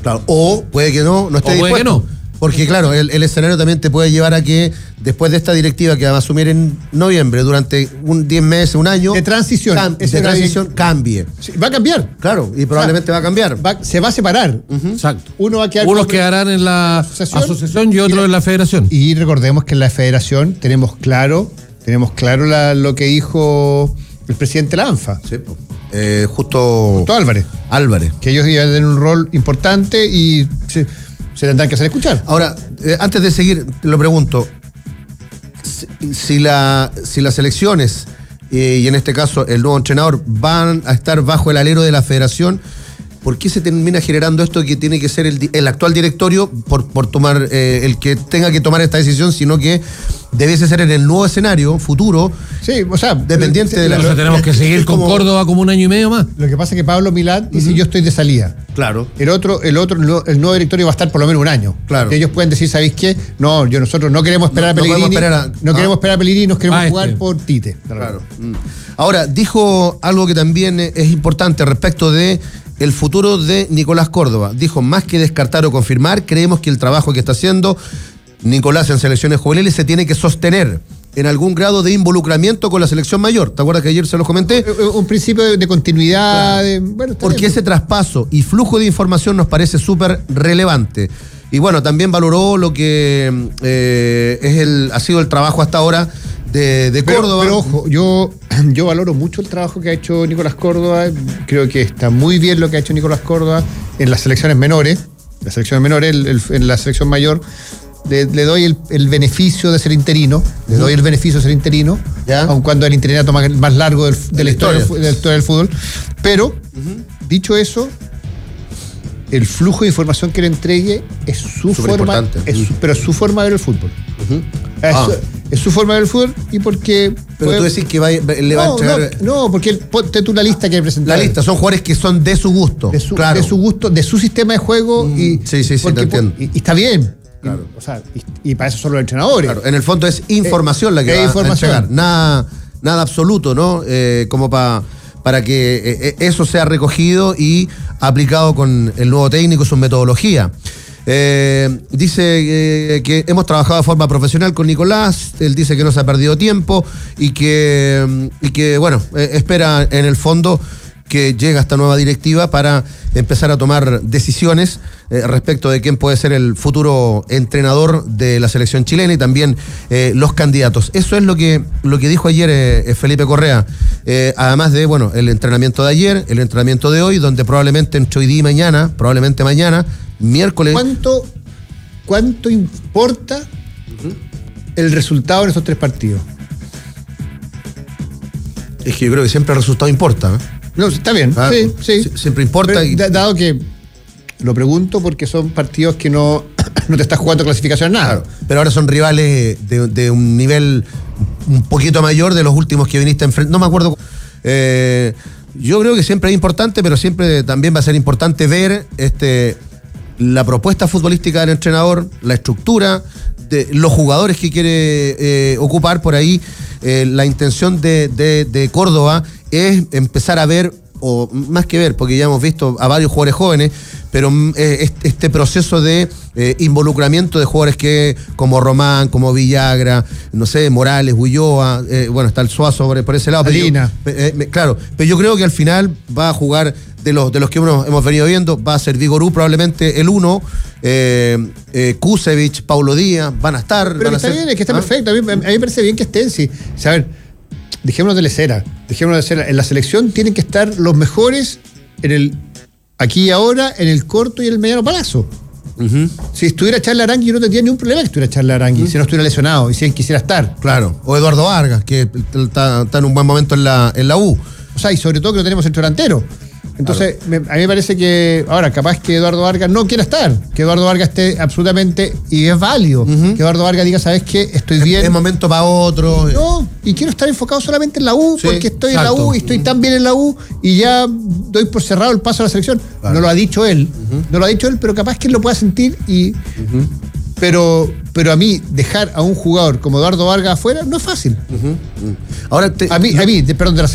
Claro, o puede que no esté dispuesto. Puede que no. Porque claro, el escenario también te puede llevar a que después de esta directiva que va a asumir en noviembre, durante 10 meses, un año... De transición. Cambie. Sí, va a cambiar. Claro, y probablemente va a cambiar. Se va a separar. Exacto. Unos quedarán en la asociación y otros en la federación. Y recordemos que en la federación tenemos claro lo que dijo el presidente de la ANFA. Sí, justo Álvarez. Que ellos iban a tener un rol importante y... se tendrán que hacer escuchar. Ahora, antes de seguir, lo pregunto, si las elecciones, y en este caso el nuevo entrenador, van a estar bajo el alero de la federación, ¿por qué se termina generando esto que tiene que ser el actual directorio por tomar el que tenga que tomar esta decisión, sino que debiese ser en el nuevo escenario futuro? Sí, o sea, dependiente de la... Entonces tenemos que seguir con Córdoba como un año y medio más. Lo que pasa es que Pablo Milán dice yo estoy de salida. Claro. El nuevo directorio va a estar por lo menos un año. Claro. Que ellos pueden decir, ¿sabéis qué? No, nosotros no queremos esperar a Pellegrini. No queremos esperar a Pellegrini, nos queremos jugar por Tite. Claro. Ahora, dijo algo que también es importante respecto de el futuro de Nicolás Córdoba. Dijo, más que descartar o confirmar, creemos que el trabajo que está haciendo Nicolás en selecciones juveniles se tiene que sostener en algún grado de involucramiento con la selección mayor. ¿Te acuerdas que ayer se los comenté? Un principio de continuidad. Claro. Porque ese traspaso y flujo de información nos parece súper relevante. Y bueno, también valoró lo que ha sido el trabajo hasta ahora de Córdoba. Pero ojo, yo valoro mucho el trabajo que ha hecho Nicolás Córdoba. Creo que está muy bien lo que ha hecho Nicolás Córdoba en las selecciones menores. En la selección mayor le doy el beneficio de ser interino. ¿Ya? Aun cuando el interinato más largo de la historia del fútbol. Pero, dicho eso, el flujo de información que le entregue es su forma, pero es su forma de ver el fútbol. Es su forma de ver el fútbol y porque... Pero tú decís que le va a entregar... No, porque ponte tú la lista que hay presentada. La lista, son jugadores que son de su gusto. De su gusto, de su sistema de juego. Sí, te entiendo. Y está bien. Claro. Y para eso son los entrenadores. Claro, en el fondo es información la que va a entregar. Nada absoluto, ¿no? Como para que eso sea recogido y aplicado con el nuevo técnico, su metodología. Dice que hemos trabajado de forma profesional con Nicolás. Él dice que no se ha perdido tiempo y que bueno, espera en el fondo que llega esta nueva directiva para empezar a tomar decisiones respecto de quién puede ser el futuro entrenador de la selección chilena y también los candidatos. Eso es lo que dijo ayer Felipe Correa. Además de, bueno, el entrenamiento de ayer, el entrenamiento de hoy, donde probablemente entre hoy día y mañana, miércoles... ¿Cuánto importa el resultado en esos 3 partidos? Es que yo creo que siempre el resultado importa, No, está bien, sí. Siempre importa. Pero, dado que lo pregunto porque son partidos que no te estás jugando clasificación nada. Claro, pero ahora son rivales de un nivel un poquito mayor de los últimos que viniste enfrente. No me acuerdo. Yo creo que siempre es importante, pero siempre también va a ser importante ver la propuesta futbolística del entrenador, la estructura, de los jugadores que quiere ocupar por ahí. La intención de Córdoba es empezar a ver, o más que ver, porque ya hemos visto a varios jugadores jóvenes, pero este proceso de involucramiento de jugadores que como Román, como Villagra, no sé, Morales, Ulloa, bueno, está el Suazo por ese lado. Claro, pero yo creo que al final va a jugar de los que hemos venido viendo, va a ser Vigorú probablemente el 1, Kusevich, Paulo Díaz, van a estar. Pero está bien, es que está perfecto. A mí me parece bien que estén, sí. O sea, a ver, dejémonos de lecera. En la selección tienen que estar los mejores aquí y ahora, en el corto y el mediano plazo. Si estuviera Charles Arangui, yo no tendría ningún problema que estuviera Charles Arangui, si no estuviera lesionado y si él quisiera estar. Claro. O Eduardo Vargas, que está en un buen momento en la U. O sea, y sobre todo que no tenemos centro delantero. Entonces, claro. A mí me parece que, ahora, capaz que Eduardo Vargas no quiera estar, que Eduardo Vargas esté absolutamente, y es válido, que Eduardo Vargas diga, ¿sabes qué? Estoy bien. Es momento para otro. No, y quiero estar enfocado solamente en la U, porque estoy en la U y estoy tan bien en la U, y ya doy por cerrado el paso a la selección. Claro. No lo ha dicho él, pero capaz que él lo pueda sentir y... Pero a mí, dejar a un jugador como Eduardo Vargas afuera no es fácil. Ahora perdón, de la